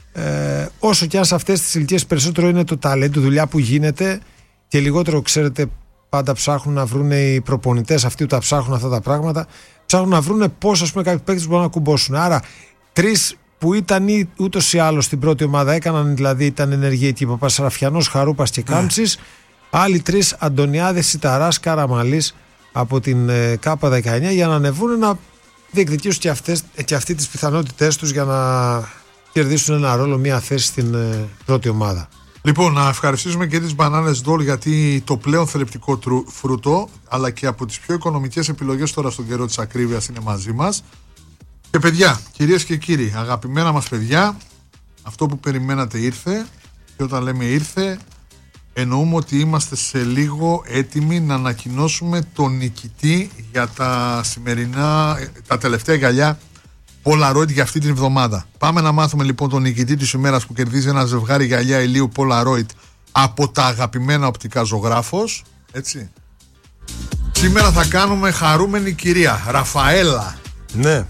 όσο και αν σε αυτές τις ηλικίες περισσότερο είναι το ταλέντο, δουλειά που γίνεται, και λιγότερο, ξέρετε, πάντα ψάχνουν να βρουν οι προπονητές αυτοί που τα ψάχνουν αυτά τα πράγματα, ψάχνουν να βρουν πώς, ας πούμε, κάποιοι παίκτες μπορούν να κουμπώσουν. Άρα τρεις που ήταν ούτως ή άλλως στην πρώτη ομάδα έκαναν, δηλαδή ήταν ενεργοί εκεί, Παπασαραφιανός, Χαρούπας και Κάμψης. Άλλοι τρεις, Αντωνιάδης, Σιταράς, Καραμαλής από την ΚΑΠΑ 19, για να ανεβούν, να διεκδικήσουν και αυτοί τις πιθανότητές τους για να κερδίσουν ένα ρόλο, μια θέση στην πρώτη ομάδα. Λοιπόν, να ευχαριστήσουμε και τις μπανάνες Ντόλ, γιατί το πλέον θρεπτικό φρούτο, αλλά και από τις πιο οικονομικές επιλογές τώρα στον καιρό της ακρίβειας, είναι μαζί μας. Και παιδιά, κυρίες και κύριοι, αγαπημένα μας παιδιά, αυτό που περιμένατε ήρθε, και όταν λέμε ήρθε, εννοούμε ότι είμαστε σε λίγο έτοιμοι να ανακοινώσουμε τον νικητή για τα τελευταία γυαλιά Polaroid για αυτή την εβδομάδα. Πάμε να μάθουμε λοιπόν τον νικητή της ημέρας, που κερδίζει ένα ζευγάρι γυαλιά ηλίου Polaroid από τα αγαπημένα οπτικά Ζωγράφος. Έτσι. Σήμερα θα κάνουμε χαρούμενη κυρία Ραφαέλα. Ναι.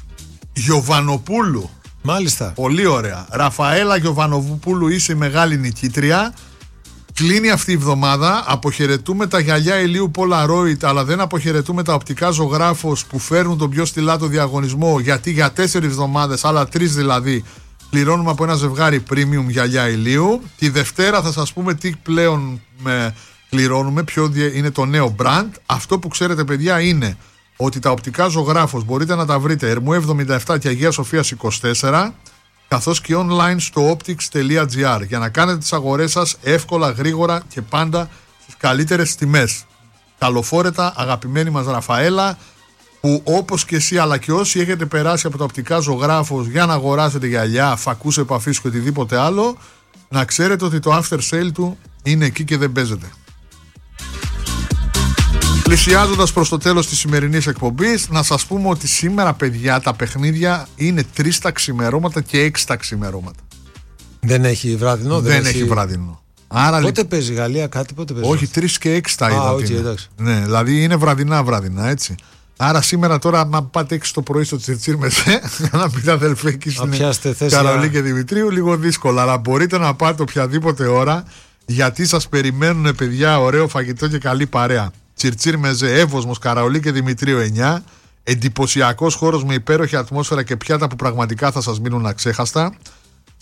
Γιοβανοπούλου. Μάλιστα. Πολύ ωραία. Ραφαέλα Γιοβανοπούλου, είσαι η μεγάλη νικήτρια. Κλείνει αυτή η εβδομάδα. Αποχαιρετούμε τα γυαλιά ηλίου Polaroid, αλλά δεν αποχαιρετούμε τα οπτικά Ζωγράφος που φέρνουν τον πιο στιλάτο διαγωνισμό, γιατί για 4 εβδομάδες, άλλα 3 δηλαδή, πληρώνουμε από ένα ζευγάρι premium γυαλιά ηλίου. Τη Δευτέρα θα σας πούμε τι πλέον πληρώνουμε, ποιο είναι το νέο brand. Αυτό που ξέρετε, παιδιά, είναι ότι τα οπτικά Ζωγράφος μπορείτε να τα βρείτε Ερμού 77 και Αγίας Σοφίας 24, καθώς και online στο optics.gr, για να κάνετε τις αγορές σας εύκολα, γρήγορα και πάντα στις καλύτερες τιμές. Καλοφόρετα, αγαπημένη μας Ραφαέλα, που όπως και εσύ αλλά και όσοι έχετε περάσει από τα οπτικά Ζωγράφος για να αγοράσετε γυαλιά, φακούς επαφής και οτιδήποτε άλλο, να ξέρετε ότι το after sale του είναι εκεί και δεν παίζεται. Πλησιάζοντας προς το τέλος της σημερινής εκπομπής, να σας πούμε ότι σήμερα, παιδιά, τα παιχνίδια είναι 3 τα ξημερώματα και 6 τα ξημερώματα. Δεν έχει βραδινό. Δεν έχει βραδινό. Άρα, πότε παίζει η Γαλλία, κάτι πότε παίζει? Όχι, 3 και 6 τα είδα. Ναι, δηλαδή είναι βραδινά, έτσι. Άρα σήμερα τώρα, να πάτε 6 το πρωί στο Τσιρτσίρ Μεσέ, να πείτε αδελφέκη στην Καρολή και Δημητρίου, λίγο δύσκολα. Αλλά μπορείτε να πάτε οποιαδήποτε ώρα, γιατί σας περιμένουν, παιδιά, ωραίο φαγητό και καλή παρέα. Τσιρτσίρ Μεζέ, Εύωσμος, Καραολί και Δημητρίου 9. Εντυπωσιακός χώρος με υπέροχη ατμόσφαιρα και πιάτα που πραγματικά θα σας μείνουν αξέχαστα.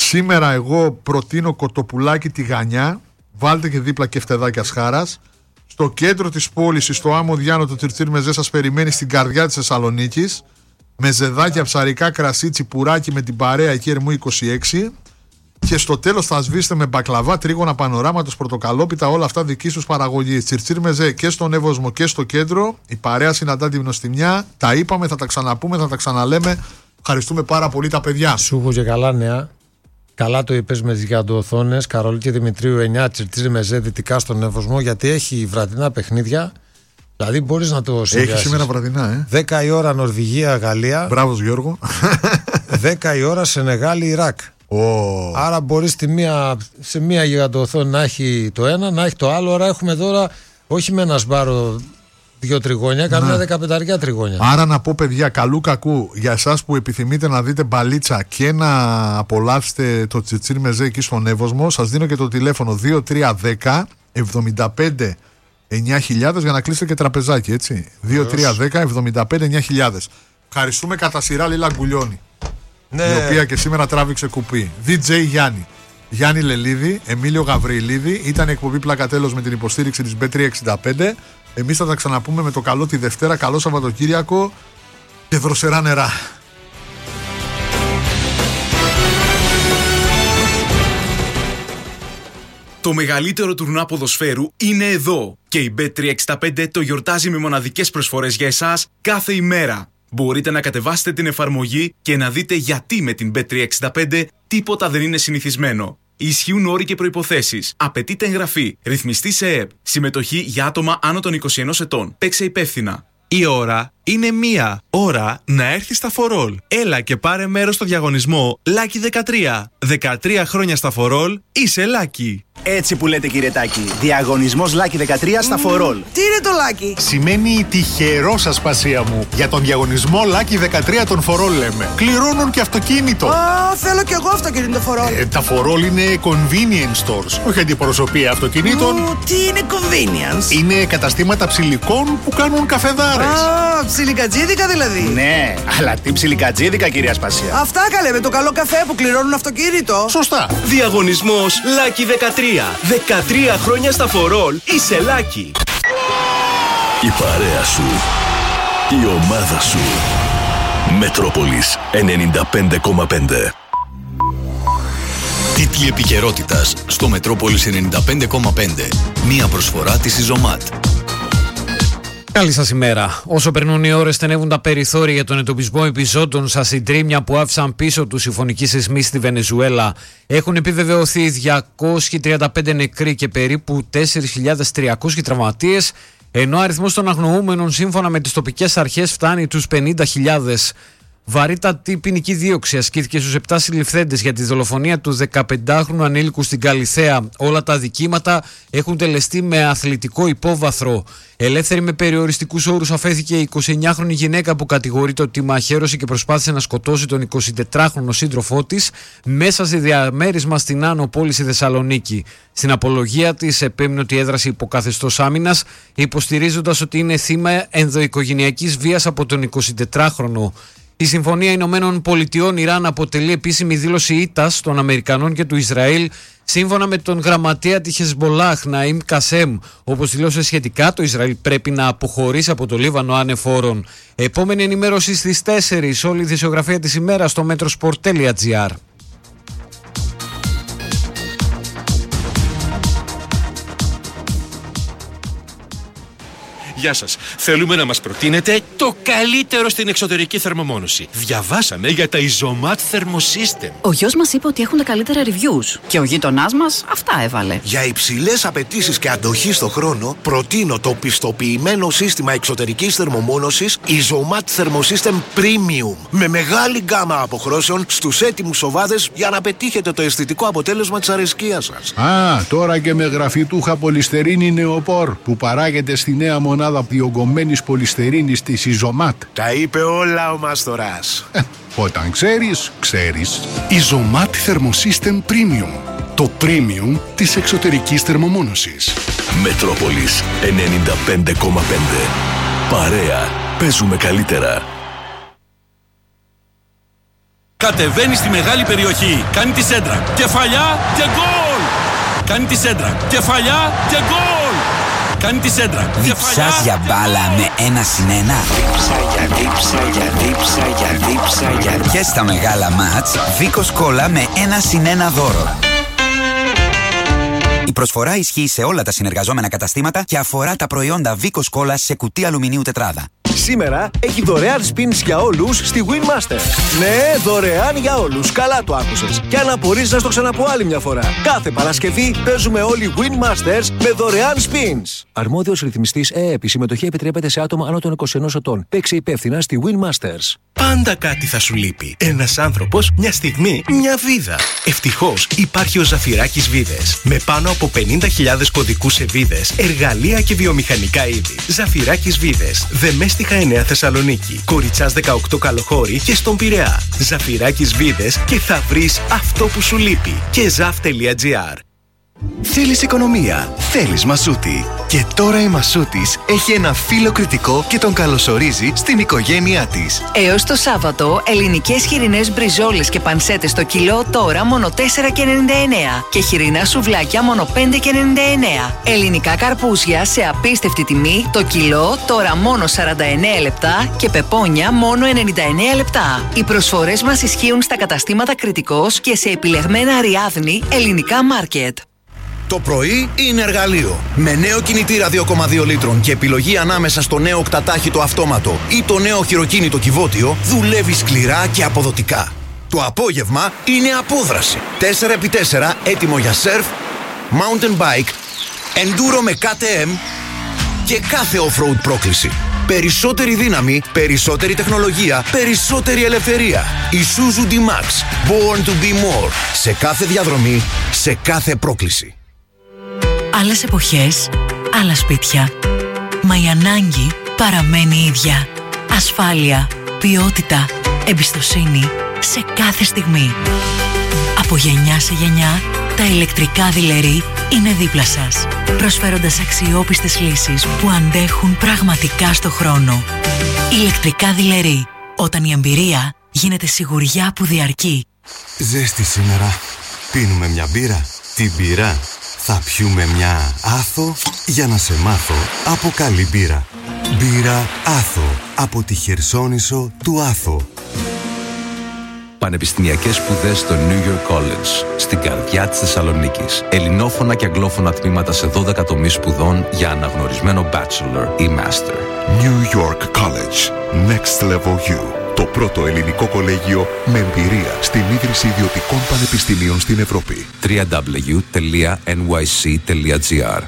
Σήμερα εγώ προτείνω κοτοπουλάκι τηγανιά. Βάλτε και δίπλα και φτεδάκια σχάρας. Στο κέντρο της πόλης, στο Άμμο Διάνο, το Τσιρτσίρ Μεζέ σας περιμένει στην καρδιά της Θεσσαλονίκης. Με ζεδάκια, ψαρικά, κρασί, τσιπουράκι με την παρέα εκεί Ερμού 26. Και στο τέλος θα σβήσετε με μπακλαβά, τρίγωνα, πανοράματος, πορτοκαλόπιτα, όλα αυτά δική τους παραγωγή. Τσιρτσίρ Μεζέ και στον Εύωσμο και στο κέντρο. Η παρέα συναντά τη γνωστιμιά. Τα είπαμε, θα τα ξαναπούμε, θα τα ξαναλέμε. Ευχαριστούμε πάρα πολύ τα παιδιά. Σου έχω και καλά νέα. Καλά το είπες με τις γιγαντοοθόνες. Καρολή και Δημητρίου 9, Τσιρτσίρ Μεζέ δυτικά στον Εύωσμο, γιατί έχει βραδινά παιχνίδια. Δηλαδή μπορείς να το συνδυάσεις. Έχει σήμερα βραδινά, 10 η ώρα Νορβηγία, Γαλλία. Μπράβος Γιώργο. 10 η ώρα Σενεγάλη, Ιράκ. Άρα μπορείς σε μία γιγαντοοθόνη να έχει το ένα, να έχει το άλλο. Άρα έχουμε τώρα όχι με ένα σπάρο 2 τριγώνια, κανένα 15 τριγώνια. Άρα να πω, παιδιά, καλού κακού για εσάς που επιθυμείτε να δείτε μπαλίτσα και να απολαύσετε το Τσιρτσίρ Μεζέ εκεί στον Εύωσμο, σας δίνω και το τηλέφωνο 2310 75 9.000 για να κλείσετε και τραπεζάκι, έτσι. 2310 75 9.000. Ευχαριστούμε κατά σειρά Λίλα Γκουλιώνη, η οποία και σήμερα τράβηξε κουπί. DJ Γιάννη Λελίδη, Εμίλιο Γαβριλίδη. Ήταν η εκπομπή Πλακατέλος με την υποστήριξη της Bet365. Εμείς θα τα ξαναπούμε με το καλό τη Δευτέρα. Καλό Σαββατοκύριακο και δροσερά νερά. Το μεγαλύτερο τουρνουά ποδοσφαίρου είναι εδώ και η Bet365 το γιορτάζει με μοναδικές προσφορές για εσάς κάθε ημέρα. Μπορείτε να κατεβάσετε την εφαρμογή και να δείτε γιατί με την Bet365 τίποτα δεν είναι συνηθισμένο. Ισχύουν όροι και προϋποθέσεις. Απαιτείται εγγραφή. Ρυθμιστή σε ΕΕΠ. Συμμετοχή για άτομα άνω των 21 ετών. Παίξε υπεύθυνα. Η ώρα είναι 1. Ώρα να έρθει στα For All. Έλα και πάρε μέρος στο διαγωνισμό Lucky 13. 13 χρόνια στα For All, είσαι Lucky. Έτσι που λέτε, κύριε Τάκη. Διαγωνισμός Lucky 13 στα For All. Τι είναι το Lucky? Σημαίνει τυχερό, ασπασία μου. Για τον διαγωνισμό Lucky 13 των For All λέμε. Κληρώνουν και αυτοκίνητο. Θέλω κι εγώ αυτοκίνητο For All. Τα For All είναι convenience stores, όχι αντιπροσωπεία αυτοκινήτων. Τι είναι convenience? Είναι καταστήματα ψηλικών που κάνουν καφεδάρες. Ψιλικατζίδικα δηλαδή. Ναι, αλλά τι ψιλικατζίδικα, κυρία Ασπασία. Αυτά καλέ, με το καλό καφέ που κληρώνουν αυτοκίνητο. Σωστά. Διαγωνισμός Lucky 13. 13 χρόνια στα For All, είσαι Lucky. Η παρέα σου, η ομάδα σου. Μετρόπολης 95,5. Τίτλοι επικαιρότητας στο Μετρόπολης 95,5. Μία προσφορά της Ιζωμάτ. Καλή σας ημέρα. Όσο περνούν οι ώρες, στενεύουν τα περιθώρια για τον εντοπισμό επιζώντων στα συντρίμμια που άφησαν πίσω τους οι φωνικοί σεισμοί στη Βενεζουέλα. Έχουν επιβεβαιωθεί 235 νεκροί και περίπου 4.300 τραυματίες, ενώ ο αριθμός των αγνοούμενων σύμφωνα με τις τοπικές αρχές φτάνει τους 50.000. Βαρύτατη ποινική δίωξη ασκήθηκε στους 7 συλληφθέντες για τη δολοφονία του 15χρονου ανήλικου στην Καλιθέα. Όλα τα αδικήματα έχουν τελεστεί με αθλητικό υπόβαθρο. Ελεύθερη με περιοριστικούς όρους αφέθηκε η 29χρονη γυναίκα που κατηγορείται ότι μαχαίρωσε και προσπάθησε να σκοτώσει τον 24χρονο σύντροφό της μέσα σε διαμέρισμα στην Άνω πόλη στη Θεσσαλονίκη. Στην απολογία της επέμεινε ότι έδρασε υπό καθεστώς άμυνας, υποστηρίζοντας ότι είναι θύμα ενδοοικογενειακής βίας από τον 24χρονο. Η Συμφωνία Ηνωμένων Πολιτειών Ιράν αποτελεί επίσημη δήλωση ήττας των Αμερικανών και του Ισραήλ, σύμφωνα με τον γραμματέα της Χεσμολάχ, Ναΐμ Κασέμ. Όπως δηλώσε σχετικά, το Ισραήλ πρέπει να αποχωρήσει από το Λίβανο ανεφόρων. Επόμενη ενημέρωση στις 4, όλη η δισογραφία της ημέρας στο metrosport.gr. Γεια σας. Θέλουμε να μας προτείνετε το καλύτερο στην εξωτερική θερμομόνωση. Διαβάσαμε για τα Izomat Thermosystem. Ο γιος μας είπε ότι έχουν τα καλύτερα reviews και ο γείτονάς μας αυτά έβαλε. Για υψηλές απαιτήσεις και αντοχή στο χρόνο, προτείνω το πιστοποιημένο σύστημα εξωτερικής θερμομόνωσης Izomat Thermosystem Premium. Με μεγάλη γκάμα αποχρώσεων στους έτοιμους οβάδες για να πετύχετε το αισθητικό αποτέλεσμα της αρεσκίας σας. Τώρα και με γραφιτούχα πολυστερίνη νεοπόρ που παράγεται στη νέα μονάδα διογκωμένης πολυστερίνης της Izomat. Τα είπε όλα ο Μάστορας. Όταν ξέρεις, ξέρεις. Izomat Thermosystem Premium. Το premium της εξωτερικής θερμομόνωσης. Μετρόπολης 95,5. Παρέα. Παίζουμε καλύτερα. Κατεβαίνει στη μεγάλη περιοχή. Κάνει τη σέντρα. Κεφαλιά και γκολ! Κάνει τη σέντρα. Κεφαλιά και γκολ! Κάνει τη σέντρα. Διψάς για μπάλα με 1-1. Δίψα. Και στα μεγάλα μάτς, Βίκος Κόλλα με 1-1 δώρο. Η προσφορά ισχύει σε όλα τα συνεργαζόμενα καταστήματα και αφορά τα προϊόντα Βίκος Κόλλα σε κουτί αλουμινίου τετράδα. Σήμερα έχει δωρεάν spins για όλους στη Winmaster. Ναι, δωρεάν για όλους. Καλά το άκουσες. Και αν απορείς να στο ξαναπώ άλλη μια φορά. Κάθε Παρασκευή παίζουμε όλοι Winmasters με δωρεάν spins. Αρμόδιος ρυθμιστής ΕΕΠ. Η συμμετοχή επιτρέπεται σε άτομα άνω των 21 ετών. Παίξε υπεύθυνα στη Winmasters. Πάντα κάτι θα σου λείπει. Ένας άνθρωπος, μια στιγμή, μια βίδα. Ευτυχώς υπάρχει ο Ζαφυράκης Βίδες. Με πάνω από 50.000 κωδικούς σε βίδες, εργαλεία και βιομηχανικά είδη. Ζαφυράκης Βίδες. Δεμέστιχα 9 Θεσσαλονίκη. Κοριτσάς 18 Καλοχώρη και στον Πειραιά. Ζαφυράκης Βίδες και θα βρεις αυτό που σου λείπει. Και zaf.gr. Θέλεις οικονομία, θέλεις Μασούτη. Και τώρα η Μασούτης έχει ένα φίλο κριτικό και τον καλωσορίζει στην οικογένειά της. Έως το Σάββατο, ελληνικές χοιρινές μπριζόλες και πανσέτες το κιλό τώρα μόνο 4,99 και χοιρινά σουβλάκια μόνο 5,99. Ελληνικά καρπούζια σε απίστευτη τιμή το κιλό τώρα μόνο 49 λεπτά και πεπόνια μόνο 99 λεπτά. Οι προσφορές μας ισχύουν στα καταστήματα Κριτικός και σε επιλεγμένα Αριάδνη ελληνικά μάρκετ. Το πρωί είναι εργαλείο. Με νέο κινητήρα 2,2 λίτρων και επιλογή ανάμεσα στο νέο οκτατάχυτο αυτόματο ή το νέο χειροκίνητο κυβότιο, δουλεύει σκληρά και αποδοτικά. Το απόγευμα είναι απόδραση. 4x4 έτοιμο για σερφ, mountain bike, enduro με KTM και κάθε off-road πρόκληση. Περισσότερη δύναμη, περισσότερη τεχνολογία, περισσότερη ελευθερία. Isuzu D-Max. Born to be more. Σε κάθε διαδρομή, σε κάθε πρόκληση. Άλλες εποχές, άλλα σπίτια. Μα η ανάγκη παραμένει ίδια. Ασφάλεια, ποιότητα, εμπιστοσύνη σε κάθε στιγμή. Από γενιά σε γενιά, τα ηλεκτρικά δειλερί είναι δίπλα σας, προσφέροντας αξιόπιστες λύσεις που αντέχουν πραγματικά στο χρόνο. Ηλεκτρικά δειλερί, όταν η εμπειρία γίνεται σιγουριά που διαρκεί. Ζέστη σήμερα. Πίνουμε μια μπύρα. Την μπύρα θα πιούμε μια Άθο για να σε μάθω από καλή μπύρα. Μπύρα Άθο από τη Χερσόνησο του Άθο. Πανεπιστημιακές σπουδές στο New York College, στην καρδιά της Θεσσαλονίκης. Ελληνόφωνα και αγγλόφωνα τμήματα σε 12 τομείς σπουδών για αναγνωρισμένο bachelor ή master. New York College. Next Level You. Το πρώτο ελληνικό κολέγιο με εμπειρία στην ίδρυση ιδιωτικών πανεπιστημίων στην Ευρώπη. www.nyc.gr.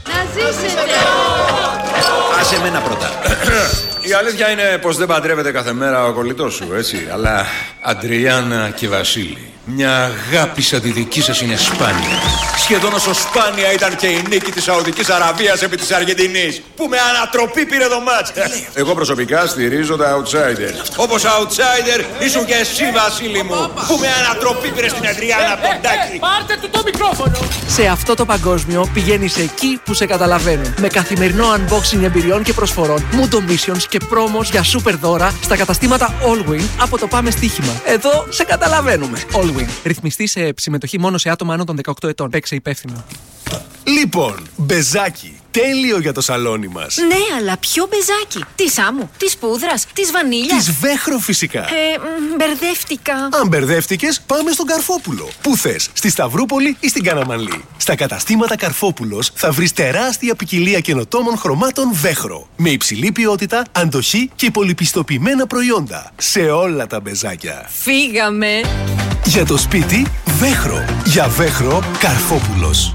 Άσε εμένα πρώτα. Η αλήθεια είναι πως δεν παντρεύεται κάθε μέρα ο κολλητός σου, έτσι. Αλλά Αντριάννα και Βασίλη, μια αγάπη σαν τη δική σας είναι σπάνια. Σχεδόν όσο σπάνια ήταν και η νίκη της Σαουδικής Αραβίας επί της Αργεντινής, που με ανατροπή πήρε το μάτς. Εγώ προσωπικά στηρίζω τα outsider. Όπως outsider ήσουν και εσύ, Βασίλη μου, που με ανατροπή πήρε στην Αντριάννα από τον Τάκη. Πάρτε του το μικρόφωνο. Σε αυτό το παγκόσμιο πηγαίνεις εκεί που σε καταλαβαίνουν. Με καθημερινό unboxing εμπειριών και προσφορών, Mundo Missions και πρόμος για super δώρα στα καταστήματα Allwin από το Πάμε Στοίχημα. Εδώ σε καταλαβαίνουμε. Allwin. Ρυθμιστή σε συμμετοχή μόνο σε άτομα άνω των 18 ετών. Παίξε υπεύθυνο. Λοιπόν, μπεζάκι. Τέλειο για το σαλόνι μας. Ναι, αλλά ποιο μπεζάκι? Της άμμου, της πούδρας, της βανίλιας? Της Βέχρο φυσικά. Μπερδεύτηκα. Αν μπερδεύτηκες, πάμε στον Καρφόπουλο. Πού θες, στη Σταυρούπολη ή στην Καναμανλή? Στα καταστήματα Καρφόπουλος θα βρεις τεράστια ποικιλία καινοτόμων χρωμάτων Βέχρο. Με υψηλή ποιότητα, αντοχή και πολυπιστοποιημένα προϊόντα. Σε όλα τα μπεζάκια. Φύγαμε. Για το σπίτι, Βέχρο. Για Βέχρο, Καρφόπουλος.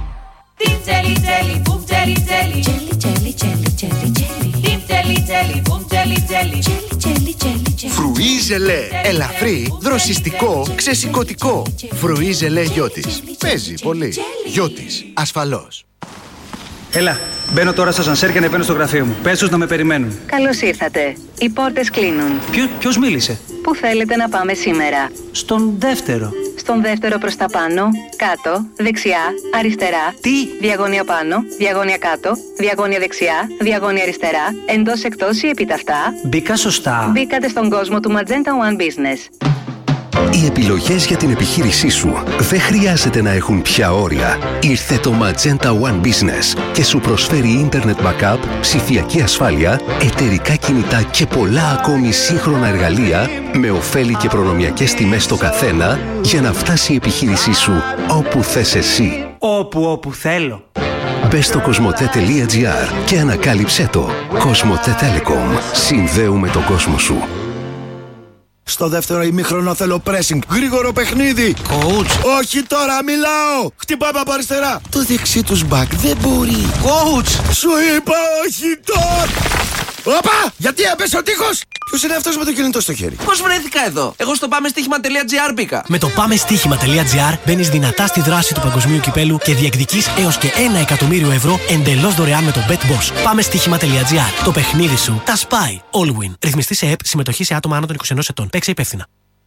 Φρουί ζελέ. Ελαφρύ, δροσιστικό, ξεσηκωτικό. Φρουί ζελέ Γιώτης. Παίζει πολύ. Γιώτης. Ασφαλώς. Έλα, μπαίνω τώρα στο ασανσέρ και ανεβαίνω στο γραφείο μου. Πες τους να με περιμένουν. Καλώς ήρθατε. Οι πόρτες κλείνουν. Ποιος μίλησε? Πού θέλετε να πάμε σήμερα? Στον δεύτερο. Στον δεύτερο προς τα πάνω, κάτω, δεξιά, αριστερά. Τι? Διαγώνια πάνω, διαγώνια κάτω, διαγώνια δεξιά, διαγώνια αριστερά, εντός εκτός ή επί ταυτά. Μπήκα σωστά. Μπήκατε στον κόσμο του Magenta One Business. Οι επιλογές για την επιχείρησή σου δεν χρειάζεται να έχουν πια όρια. Ήρθε το Magenta One Business και σου προσφέρει Internet Backup, ψηφιακή ασφάλεια, εταιρικά κινητά και πολλά ακόμη σύγχρονα εργαλεία με ωφέλη και προνομιακές τιμές στο καθένα για να φτάσει η επιχείρησή σου όπου θες εσύ. Όπου θέλω. Μπες στο κοσμοτέ.gr και ανακάλυψέ το. Κοσμοτέ Telecom. Συνδέουμε τον κόσμο σου. Στο δεύτερο ημίχρονο θέλω pressing. Γρήγορο παιχνίδι. Coach. Όχι τώρα, μιλάω. Χτυπάμε από αριστερά. Το δεξί τους μπακ δεν μπορεί. Coach. Σου είπα όχι τώρα. Όπα! Γιατί έπεσε ο τείχος! Ποιος είναι αυτός με το κινητό στο χέρι? Πώς βρέθηκα εδώ? Εγώ στο πάμεστοίχημα.gr μπήκα. Με το πάμεστοίχημα.gr μπαίνεις δυνατά στη δράση του παγκοσμίου κυπέλου και διεκδικείς έως και 1 εκατομμύριο ευρώ εντελώς δωρεάν με το BetBoss. Πάμεστοίχημα.gr. Το παιχνίδι σου τα σπάει. All win. Ρυθμιστή σε ΕΠ. Συμμετοχή σε άτομα άνω των 21 ετών. Παίξε υπεύθυνα.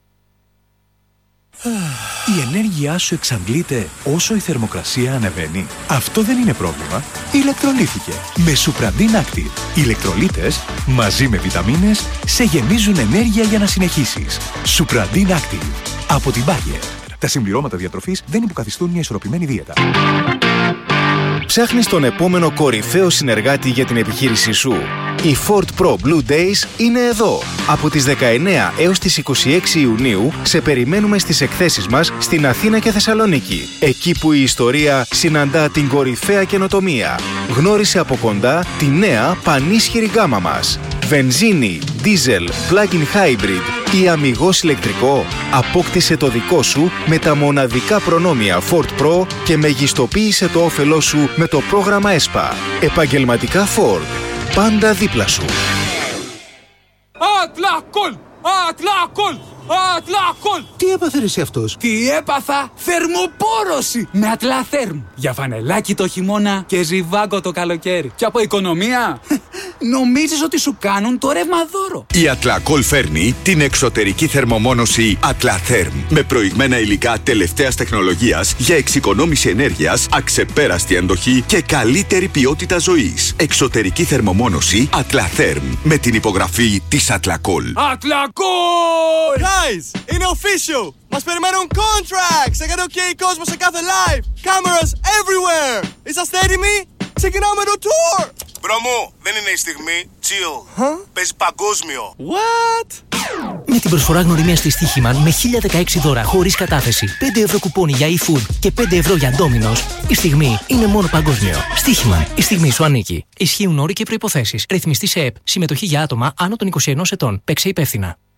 Η ενέργειά σου εξαντλείται όσο η θερμοκρασία ανεβαίνει. Αυτό δεν είναι πρόβλημα. Ηλεκτρολίθηκε με Supradin Active. Οι ηλεκτρολίτες μαζί με βιταμίνες σε γεμίζουν ενέργεια για να συνεχίσεις. Supradin Active από την Bayer. Τα συμπληρώματα διατροφής δεν υποκαθιστούν μια ισορροπημένη δίαιτα. Ψάχνεις τον επόμενο κορυφαίο συνεργάτη για την επιχείρησή σου? Οι Ford Pro Blue Days είναι εδώ. Από τις 19 έως τις 26 Ιουνίου σε περιμένουμε στις εκθέσεις μας στην Αθήνα και Θεσσαλονίκη. Εκεί που η ιστορία συναντά την κορυφαία καινοτομία. Γνώρισε από κοντά τη νέα πανίσχυρη γκάμα μας. Βενζίνη, δίζελ, plug-in hybrid ή αμιγώς ηλεκτρικό. Απόκτησε το δικό σου με τα μοναδικά προνόμια Ford Pro και μεγιστοποίησε το όφελό σου με το πρόγραμμα ΕΣΠΑ. Επαγγελματικά Ford. Πάντα δίπλα σου. Ατλακόλ! Ατλακόλ! Ατλακόλ! Τι έπαθε εσύ αυτός? Τι έπαθα? Θερμοπόρωση με Ατλαθέρμ. Για φανελάκι το χειμώνα και ζιβάγκο το καλοκαίρι. Και από οικονομία νομίζεις ότι σου κάνουν το ρεύμα δώρο. Η Ατλακόλ φέρνει την εξωτερική θερμομόνωση Ατλαθέρμ με προηγμένα υλικά τελευταίας τεχνολογίας για εξοικονόμηση ενέργειας, αξεπέραστη αντοχή και καλύτερη ποιότητα ζωής. Εξωτερική θερμομόνωση Ατλαθέρμ με την υπογραφή της Ατλακόλ. Ατλακόλ! Guys, είναι official! Μας περιμένουν contracts! Έκανε OK κόσμο σε κάθε live! Cameras everywhere! Είσαστε έτοιμοι? Ξεκινάμε το tour! Μπρο μου, δεν είναι η στιγμή. Chill. Παίζει παγκόσμιο. What? Με την προσφορά γνωριμία στη Στοίχημαν με 1016 δώρα χωρίς κατάθεση, 5 ευρώ κουπόνι για eFood και 5 ευρώ για Domino's, η στιγμή είναι μόνο παγκόσμιο. Στοίχημαν, η στιγμή σου ανήκει. Ισχύουν όροι και προϋποθέσεις. Ρυθμιστή σε ΕΠ. Συμμετοχή για άτομα άνω των 21 ετών. Παίξε υπεύθυνα.